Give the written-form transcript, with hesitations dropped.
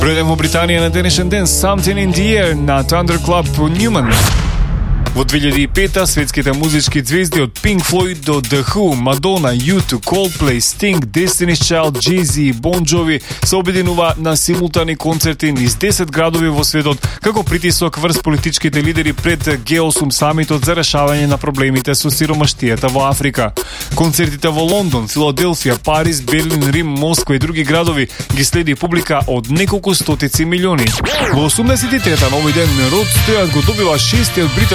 Преден во Британија на денешен ден Something in the Air на Thunderclap Newman. Во 2005-та светските музички звезди од Pink Floyd до The Who, Madonna, U2, Coldplay, Sting, Destiny's Child, Jay-Z и Bon Jovi се обединува на симултани концерти низ 10 градови во светот како притисок врз политичките лидери пред G8 самитот за решавање на проблемите со сиромаштијата во Африка. Концертите во Лондон, Филаделфија, Париз, Берлин, Рим, Москва и други градови ги следи публика од неколку стотици милиони. Во 83-та на овој ден Род Стюарт го добива 6-тиот британски